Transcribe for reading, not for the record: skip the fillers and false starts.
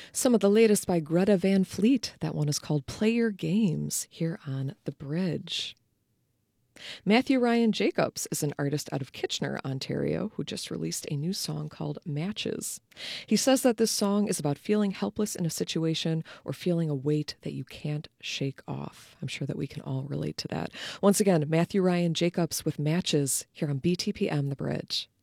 Some of the latest by Greta Van Fleet. That one is called Play Your Games here on The Bridge. Matthew Ryan Jacobs is an artist out of Kitchener, Ontario, who just released a new song called Matches. He says that this song is about feeling helpless in a situation or feeling a weight that you can't shake off. I'm sure that we can all relate to that. Once again, Matthew Ryan Jacobs with Matches here on BTPM The Bridge.